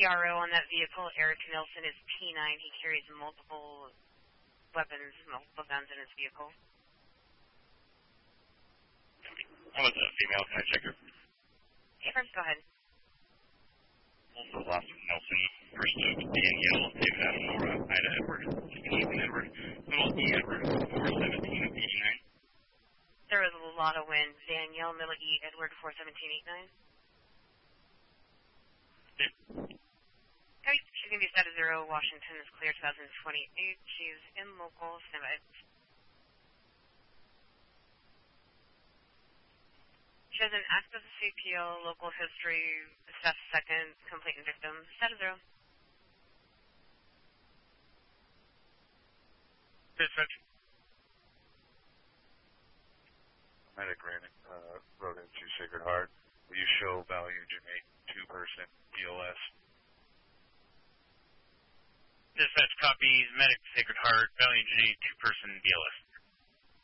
CRO on that vehicle, Eric Nilsson, is T9. He carries multiple weapons, multiple guns in his vehicle. How about the female? Can I check her? Hey, Fred, go ahead. Also, last Nelson, first of Danielle, David Ashmore, Ida Edward, Ethan Edward, Little E Edward, 41789. There was a lot of wind. Danielle, Middle E Edward, 41789. Yeah. Okay, she's going to be set at 0. Washington is clear 2028. She's in local. Stand by. She has an active CPL, local history, assess second, complete and victim. Set at 0. Dispatch. Medic rode into Sacred Heart. Will you show Valiant Engine 8 2-person BLS? Dispatch copies, Medic Sacred Heart, Valiant Engine 8 2-person BLS.